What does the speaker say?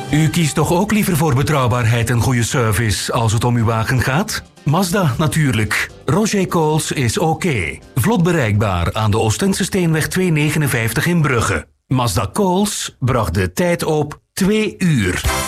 U kiest toch ook liever voor betrouwbaarheid en goede service als het om uw wagen gaat? Mazda natuurlijk. Roger Coles is oké. Vlot bereikbaar aan de Oostense Steenweg 259 in Brugge. Mazda Coles bracht de tijd op 2 uur.